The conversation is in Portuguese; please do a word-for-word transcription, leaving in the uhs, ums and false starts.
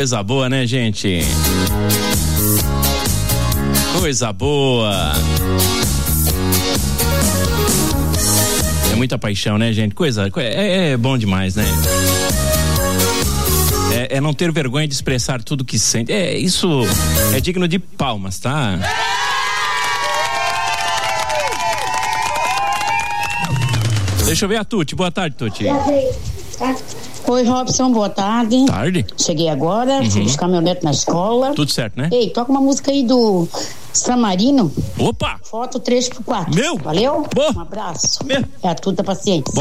Coisa boa, né, gente? Coisa boa. É muita paixão, né, gente? Coisa, é, é bom demais, né? É, é não ter vergonha de expressar tudo que sente. É, isso é digno de palmas, tá? Deixa eu ver a Tuti. Boa tarde, Tuti. Oi, Robson, boa tarde. Tarde. Cheguei agora, Uhum. fui buscar meu neto na escola. Tudo certo, né? Ei, toca uma música aí do Samarino. Opa! Foto três por quatro. Meu! Valeu? Boa. Um abraço. Meu. É a tuta paciência.